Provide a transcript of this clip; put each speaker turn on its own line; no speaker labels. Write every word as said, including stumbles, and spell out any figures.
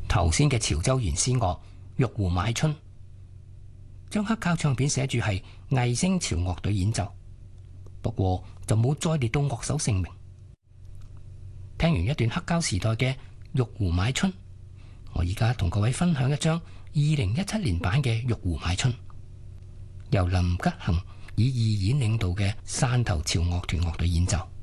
頭先嘅潮州原先樂《玉壺買春》，將黑膠唱片寫住係藝聲潮樂隊演奏，不過就冇再列到樂手姓名。聽完一段黑膠時代嘅《玉壺買春》，我而家同各位分享一張二零一七年版嘅《玉壺買春》，由林吉行以二演領導嘅汕頭潮樂團樂隊演奏。